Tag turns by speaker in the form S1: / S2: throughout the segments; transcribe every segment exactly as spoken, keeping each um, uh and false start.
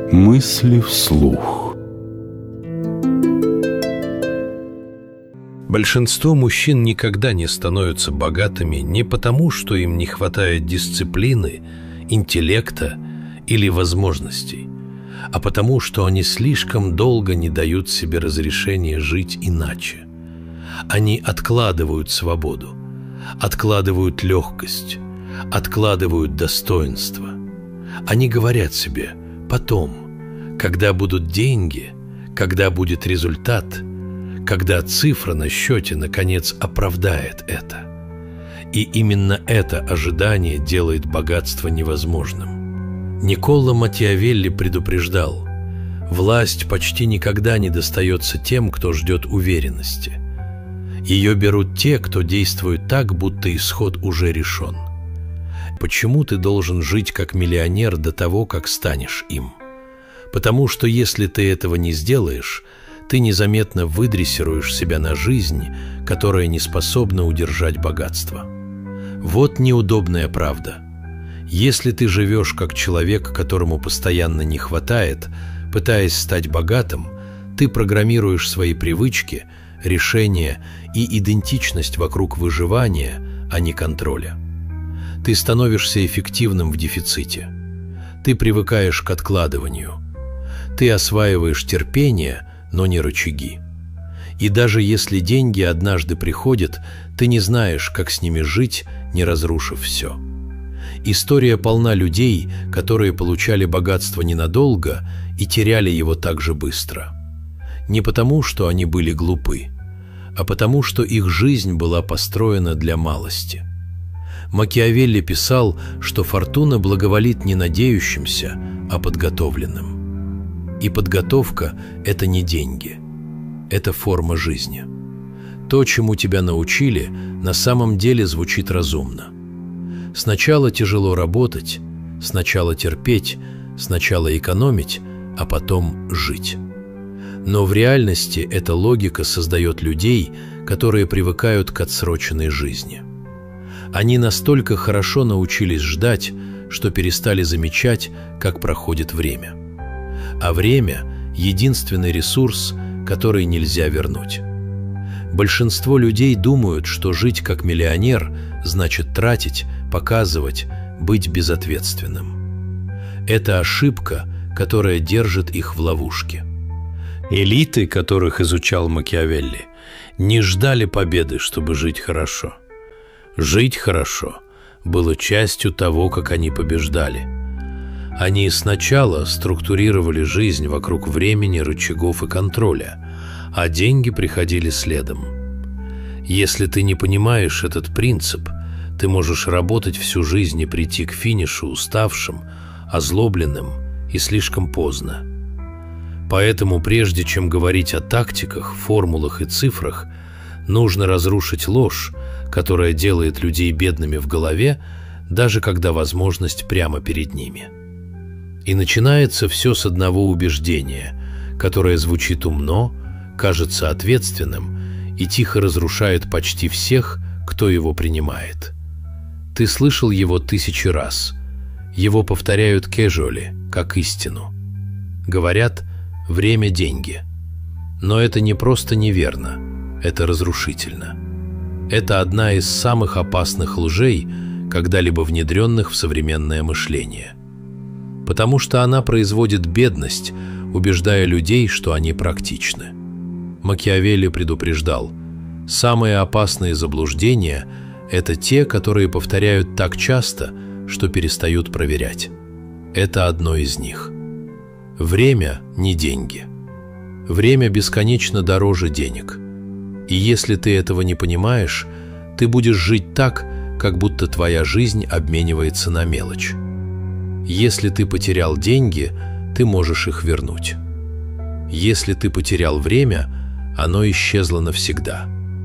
S1: Мысли вслух.
S2: Большинство мужчин никогда не становятся богатыми не потому, что им не хватает дисциплины, интеллекта или возможностей, а потому, что они слишком долго не дают себе разрешения жить иначе. Они откладывают свободу, откладывают легкость, откладывают достоинство. Они говорят себе: потом, когда будут деньги, когда будет результат, когда цифра на счете наконец оправдает это. И именно это ожидание делает богатство невозможным. Никколо Макиавелли предупреждал: власть почти никогда не достается тем, кто ждет уверенности. Ее берут те, кто действует так, будто исход уже решен. Почему ты должен жить как миллионер до того, как станешь им? Потому что если ты этого не сделаешь, ты незаметно выдрессируешь себя на жизнь, которая не способна удержать богатство. Вот неудобная правда. Если ты живешь как человек, которому постоянно не хватает, пытаясь стать богатым, ты программируешь свои привычки, решения и идентичность вокруг выживания, а не контроля. Ты становишься эффективным в дефиците. Ты привыкаешь к откладыванию. Ты осваиваешь терпение, но не рычаги. И даже если деньги однажды приходят, ты не знаешь, как с ними жить, не разрушив все. История полна людей, которые получали богатство ненадолго и теряли его так же быстро. Не потому, что они были глупы, а потому, что их жизнь была построена для малости. Макиавелли писал, что фортуна благоволит не надеющимся, а подготовленным. И подготовка – это не деньги, это форма жизни. То, чему тебя научили, на самом деле звучит разумно. Сначала тяжело работать, сначала терпеть, сначала экономить, а потом жить. Но в реальности эта логика создает людей, которые привыкают к отсроченной жизни. Они настолько хорошо научились ждать, что перестали замечать, как проходит время. А время – единственный ресурс, который нельзя вернуть. Большинство людей думают, что жить как миллионер значит тратить, показывать, быть безответственным. Это ошибка, которая держит их в ловушке. Элиты, которых изучал Макиавелли, не ждали победы, чтобы жить хорошо. Жить хорошо было частью того, как они побеждали. Они сначала структурировали жизнь вокруг времени, рычагов и контроля, а деньги приходили следом. Если ты не понимаешь этот принцип, ты можешь работать всю жизнь и прийти к финишу уставшим, озлобленным и слишком поздно. Поэтому прежде чем говорить о тактиках, формулах и цифрах, нужно разрушить ложь, которая делает людей бедными в голове, даже когда возможность прямо перед ними. И начинается все с одного убеждения, которое звучит умно, кажется ответственным и тихо разрушает почти всех, кто его принимает. Ты слышал его тысячи раз. Его повторяют кэжуали, как истину. Говорят: время – деньги. Но это не просто неверно, это разрушительно. Это одна из самых опасных лжей, когда-либо внедренных в современное мышление. Потому что она производит бедность, убеждая людей, что они практичны. Макиавелли предупреждал: самые опасные заблуждения – это те, которые повторяют так часто, что перестают проверять. Это одно из них. Время – не деньги. Время бесконечно дороже денег. И если ты этого не понимаешь, ты будешь жить так, как будто твоя жизнь обменивается на мелочь. Если ты потерял деньги, ты можешь их вернуть. Если ты потерял время, оно исчезло навсегда.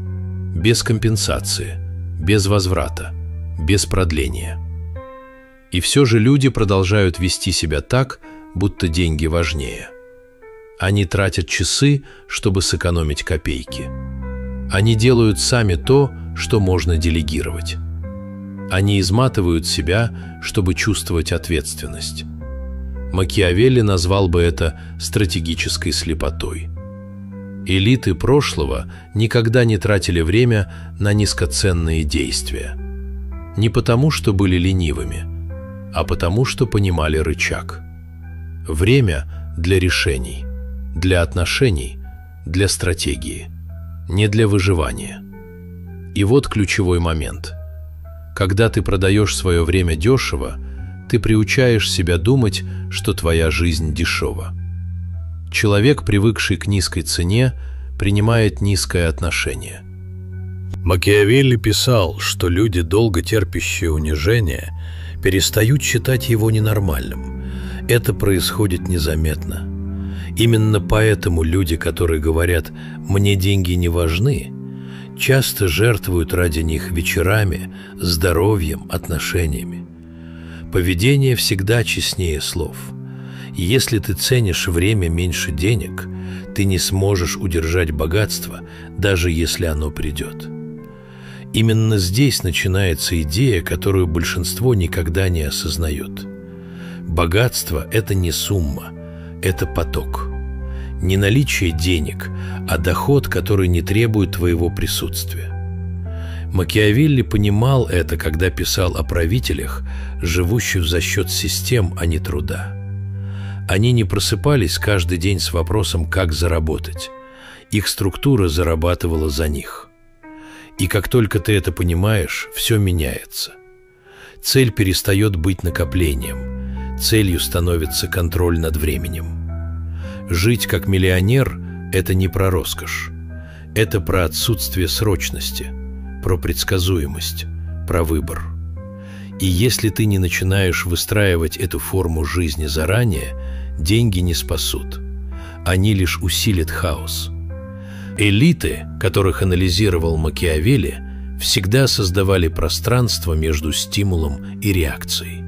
S2: Без компенсации, без возврата, без продления. И все же люди продолжают вести себя так, будто деньги важнее. Они тратят часы, чтобы сэкономить копейки. Они делают сами то, что можно делегировать. Они изматывают себя, чтобы чувствовать ответственность. Макиавелли назвал бы это стратегической слепотой. Элиты прошлого никогда не тратили время на низкоценные действия. Не потому, что были ленивыми, а потому, что понимали рычаг. Время для решений, для отношений, для стратегии, не для выживания. И вот ключевой момент. Когда ты продаешь свое время дешево, ты приучаешь себя думать, что твоя жизнь дешева. Человек, привыкший к низкой цене, принимает низкое отношение.
S1: Макиавелли писал, что люди, долго терпящие унижение, перестают считать его ненормальным. Это происходит незаметно. Именно поэтому люди, которые говорят «мне деньги не важны», часто жертвуют ради них вечерами, здоровьем, отношениями. Поведение всегда честнее слов. Если ты ценишь время меньше денег, ты не сможешь удержать богатство, даже если оно придет. Именно здесь начинается идея, которую большинство никогда не осознает. Богатство – это не сумма, это поток. Не наличие денег, а доход, который не требует твоего присутствия. Макиавелли понимал это, когда писал о правителях, живущих за счет систем, а не труда. Они не просыпались каждый день с вопросом, как заработать. Их структура зарабатывала за них. И как только ты это понимаешь, все меняется. Цель перестает быть накоплением. Целью становится контроль над временем. Жить как миллионер – это не про роскошь. Это про отсутствие срочности, про предсказуемость, про выбор. И если ты не начинаешь выстраивать эту форму жизни заранее, деньги не спасут. Они лишь усилят хаос. Элиты, которых анализировал Макиавелли, всегда создавали пространство между стимулом и реакцией.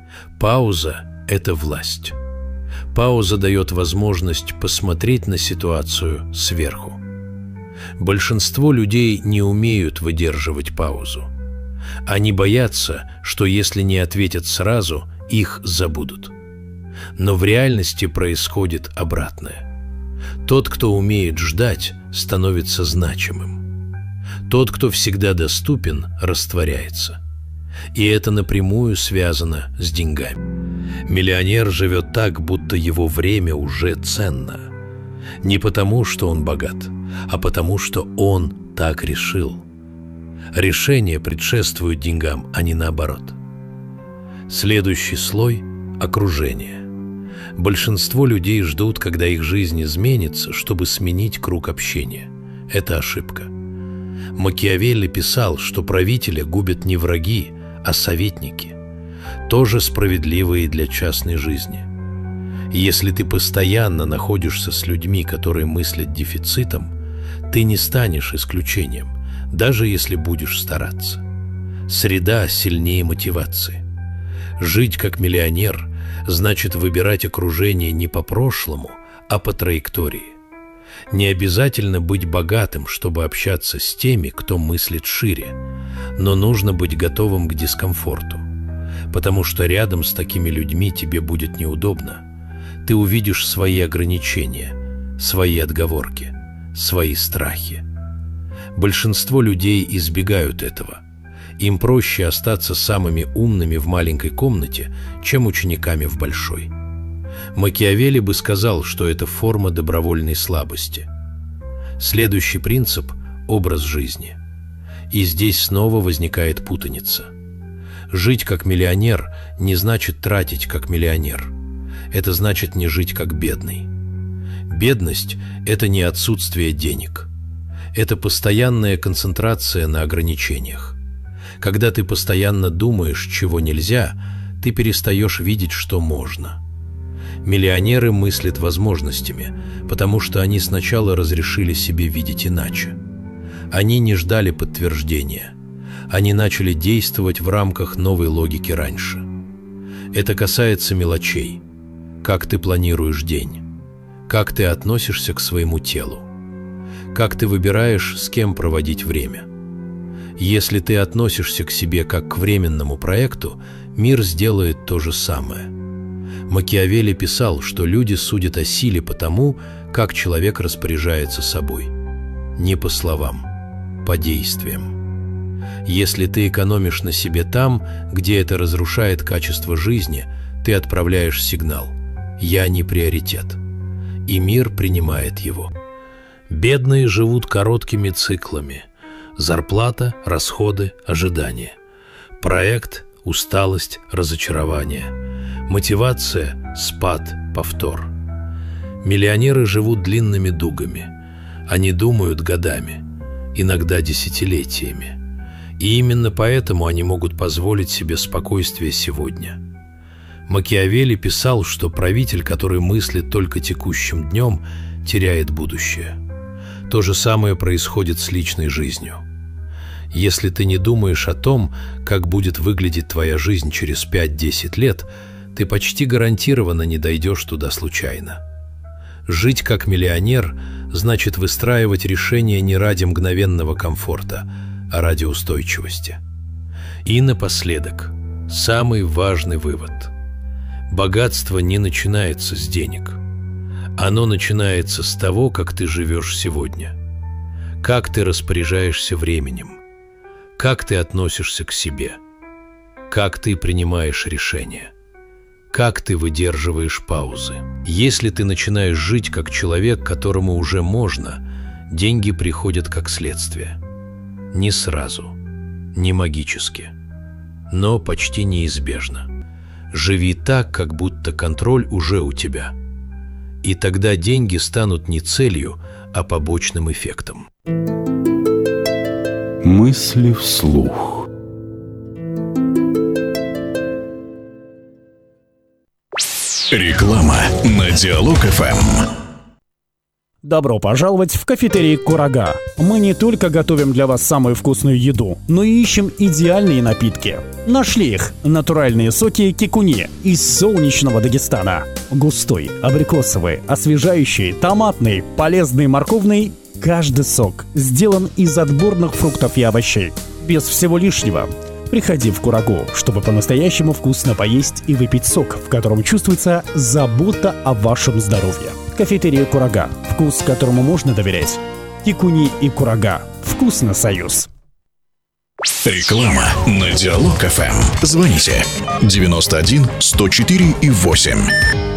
S1: Пауза – это власть. Пауза дает возможность посмотреть на ситуацию сверху. Большинство людей не умеют выдерживать паузу. Они боятся, что если не ответят сразу, их забудут. Но в реальности происходит обратное. Тот, кто умеет ждать, становится значимым. Тот, кто всегда доступен, растворяется. И это напрямую связано с деньгами. Миллионер живет так, будто его время уже ценно. Не потому, что он богат, а потому, что он так решил. Решение предшествует деньгам, а не наоборот. Следующий слой – окружение. Большинство людей ждут, когда их жизнь изменится, чтобы сменить круг общения. Это ошибка. Макиавелли писал, что правителя губят не враги, а советники. Тоже справедливые для частной жизни. Если ты постоянно находишься с людьми, которые мыслят дефицитом, ты не станешь исключением, даже если будешь стараться. Среда сильнее мотивации. Жить как миллионер значит выбирать окружение не по прошлому, а по траектории. Не обязательно быть богатым, чтобы общаться с теми, кто мыслит шире, но нужно быть готовым к дискомфорту, потому что рядом с такими людьми тебе будет неудобно. Ты увидишь свои ограничения, свои отговорки, свои страхи. Большинство людей избегают этого. Им проще остаться самыми умными в маленькой комнате, чем учениками в большой. Макиавелли бы сказал, что это форма добровольной слабости. Следующий принцип – образ жизни. И здесь снова возникает путаница. Жить как миллионер не значит тратить как миллионер. Это значит не жить как бедный. Бедность – это не отсутствие денег. Это постоянная концентрация на ограничениях. Когда ты постоянно думаешь, чего нельзя, ты перестаешь видеть, что можно. Миллионеры мыслят возможностями, потому что они сначала разрешили себе видеть иначе. Они не ждали подтверждения. Они начали действовать в рамках новой логики раньше. Это касается мелочей. Как ты планируешь день? Как ты относишься к своему телу? Как ты выбираешь, с кем проводить время? Если ты относишься к себе как к временному проекту, мир сделает то же самое. Макиавелли писал, что люди судят о силе по тому, как человек распоряжается собой. Не по словам, по действиям. Если ты экономишь на себе там, где это разрушает качество жизни, ты отправляешь сигнал «Я не приоритет», и мир принимает его. Бедные живут короткими циклами. Зарплата, расходы, ожидания. Проект, усталость, разочарование. Мотивация, спад, повтор. Миллионеры живут длинными дугами. Они думают годами, иногда десятилетиями. И именно поэтому они могут позволить себе спокойствие сегодня. Макиавелли писал, что правитель, который мыслит только текущим днем, теряет будущее. То же самое происходит с личной жизнью. Если ты не думаешь о том, как будет выглядеть твоя жизнь через пять-десять лет, ты почти гарантированно не дойдешь туда случайно. Жить как миллионер значит выстраивать решения не ради мгновенного комфорта, а ради устойчивости. И напоследок, самый важный вывод. Богатство не начинается с денег. Оно начинается с того, как ты живешь сегодня. Как ты распоряжаешься временем. Как ты относишься к себе. Как ты принимаешь решения. Как ты выдерживаешь паузы. Если ты начинаешь жить как человек, которому уже можно, деньги приходят как следствие. Не сразу, не магически, но почти неизбежно. Живи так, как будто контроль уже у тебя. И тогда деньги станут не целью, а побочным эффектом.
S3: Мысли вслух. Реклама на Диалог-ФМ.
S4: Добро пожаловать в кафетерий «Курага». Мы не только готовим для вас самую вкусную еду, но и ищем идеальные напитки. Нашли их. Натуральные соки кикуни из солнечного Дагестана. Густой, абрикосовый, освежающий, томатный, полезный, морковный. Каждый сок сделан из отборных фруктов и овощей. Без всего лишнего. Приходи в Курагу, чтобы по-настоящему вкусно поесть и выпить сок, в котором чувствуется забота о вашем здоровье. Кафетерия «Курага». Вкус, которому можно доверять. Кикуни и Курага. Вкусно, союз.
S3: Реклама на Диалог-ФМ. Звоните девяносто один сто четыре и восемь.